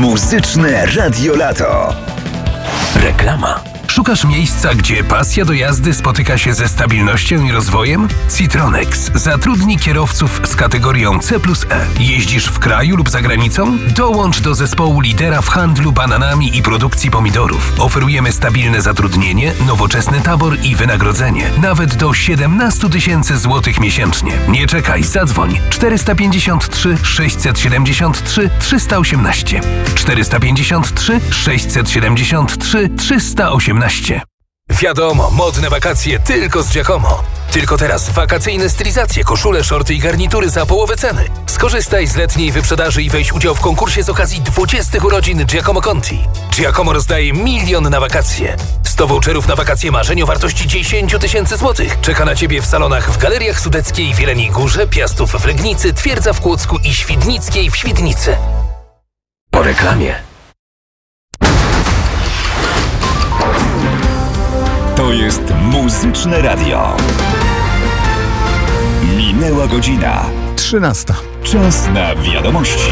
Muzyczne Radio Lato. Reklama. Szukasz miejsca, gdzie pasja do jazdy spotyka się ze stabilnością i rozwojem? Citronex zatrudni kierowców z kategorią C+E. Jeździsz w kraju lub za granicą? Dołącz do zespołu lidera w handlu bananami i produkcji pomidorów. Oferujemy stabilne zatrudnienie, nowoczesny tabor i wynagrodzenie. Nawet do 17 000 złotych miesięcznie. Nie czekaj, zadzwoń. 453 673 318. 453 673 318. Wiadomo, modne wakacje tylko z Giacomo. Tylko teraz wakacyjne stylizacje, koszule, shorty i garnitury za połowę ceny. Skorzystaj z letniej wyprzedaży i weź udział w konkursie z okazji 20 urodzin Giacomo Conti. Giacomo rozdaje 1 000 000 na wakacje. 100 voucherów na wakacje marzeń o wartości 10 000 złotych. Czeka na Ciebie w salonach w Galeriach Sudeckiej w Jeleniej Górze, Piastów w Legnicy, Twierdza w Kłodzku i Świdnickiej w Świdnicy. Po reklamie. To jest Muzyczne Radio. Minęła godzina 13. Czas na wiadomości.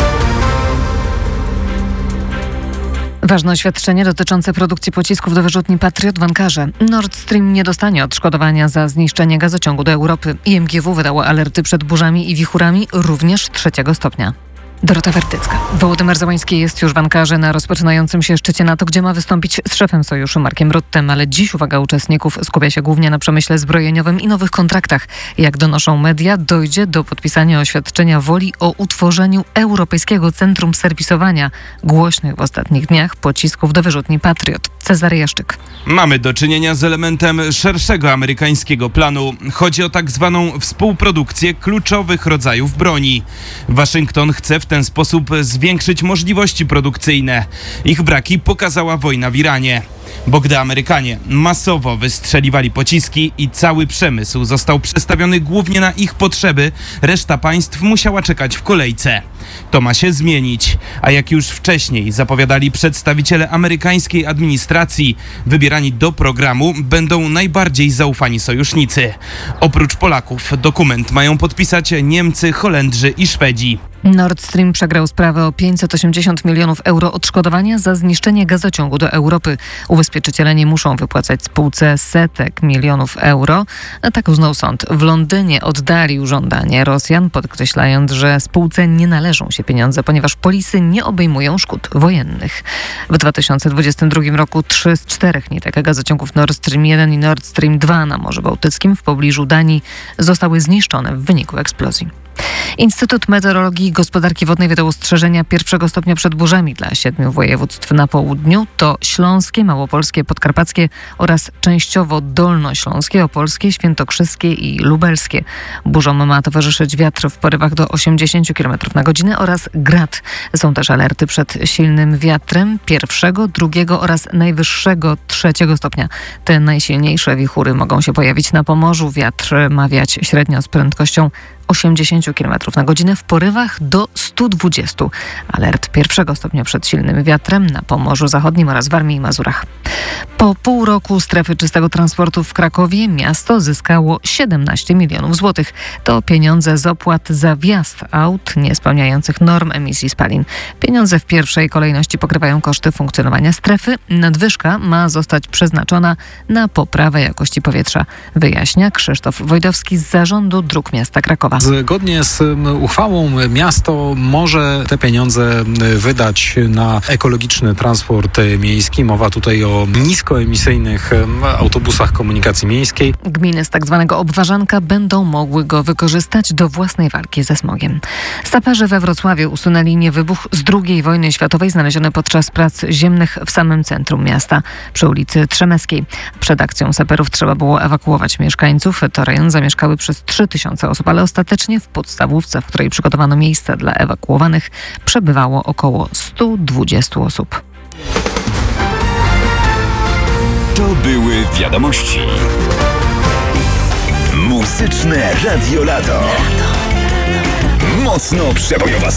Ważne oświadczenie dotyczące produkcji pocisków do wyrzutni Patriot w Ankarze. Nord Stream nie dostanie odszkodowania za zniszczenie gazociągu do Europy. IMGW wydało alerty przed burzami i wichurami również 3 stopnia. Dorota Wertycka. Wołodymyr Zełański jest już w Ankarze na rozpoczynającym się szczycie NATO, gdzie ma wystąpić z szefem sojuszu Markiem Ruttem, ale dziś uwaga uczestników skupia się głównie na przemyśle zbrojeniowym i nowych kontraktach. Jak donoszą media, dojdzie do podpisania oświadczenia woli o utworzeniu Europejskiego Centrum Serwisowania głośnych w ostatnich dniach pocisków do wyrzutni Patriot. Cezary Jaszczyk. Mamy do czynienia z elementem szerszego amerykańskiego planu. Chodzi o tak zwaną współprodukcję kluczowych rodzajów broni. Waszyngton chce w ten sposób zwiększyć możliwości produkcyjne. Ich braki pokazała wojna w Iranie. Bo gdy Amerykanie masowo wystrzeliwali pociski i cały przemysł został przestawiony głównie na ich potrzeby, reszta państw musiała czekać w kolejce. To ma się zmienić, a jak już wcześniej zapowiadali przedstawiciele amerykańskiej administracji, wybierani do programu będą najbardziej zaufani sojusznicy. Oprócz Polaków dokument mają podpisać Niemcy, Holendrzy i Szwedzi. Nord Stream przegrał sprawę o 580 milionów euro odszkodowania za zniszczenie gazociągu do Europy. Ubezpieczyciele nie muszą wypłacać spółce setek milionów euro. Tak uznał sąd. W Londynie oddalił żądanie Rosjan, podkreślając, że spółce nie należą się pieniądze, ponieważ polisy nie obejmują szkód wojennych. W 2022 roku 3 z 4 nitek gazociągów Nord Stream 1 i Nord Stream 2 na Morzu Bałtyckim w pobliżu Danii zostały zniszczone w wyniku eksplozji. Instytut Meteorologii i Gospodarki Wodnej wydał ostrzeżenia 1 stopnia przed burzami dla 7 województw na południu. To śląskie, małopolskie, podkarpackie oraz częściowo dolnośląskie, opolskie, świętokrzyskie i lubelskie. Burzom ma towarzyszyć wiatr w porywach do 80 km na godzinę oraz grad. Są też alerty przed silnym wiatrem 1., 2. oraz najwyższego 3 stopnia. Te najsilniejsze wichury mogą się pojawić na Pomorzu. Wiatr ma wiać średnio z prędkością 80 km na godzinę w porywach do 120. Alert 1 stopnia przed silnym wiatrem na Pomorzu Zachodnim oraz Warmii i Mazurach. Po pół roku strefy czystego transportu w Krakowie miasto zyskało 17 milionów złotych. To pieniądze z opłat za wjazd aut niespełniających norm emisji spalin. Pieniądze w pierwszej kolejności pokrywają koszty funkcjonowania strefy. Nadwyżka ma zostać przeznaczona na poprawę jakości powietrza, wyjaśnia Krzysztof Wojdowski z Zarządu Dróg Miasta Krakowa. Zgodnie z uchwałą miasto może te pieniądze wydać na ekologiczny transport miejski. Mowa tutaj o niskoemisyjnych autobusach komunikacji miejskiej. Gminy z tak zwanego obwarzanka będą mogły go wykorzystać do własnej walki ze smogiem. Saperzy we Wrocławiu usunęli niewybuch z II wojny światowej znaleziony podczas prac ziemnych w samym centrum miasta, przy ulicy Trzemeckiej. Przed akcją saperów trzeba było ewakuować mieszkańców. To rejon zamieszkały przez 3000 osób, ale ostatecznie w podstawówce, w której przygotowano miejsce dla ewakuowanych, przebywało około 120 osób. To były wiadomości. Muzyczne Radio Lato. Mocno przebojowa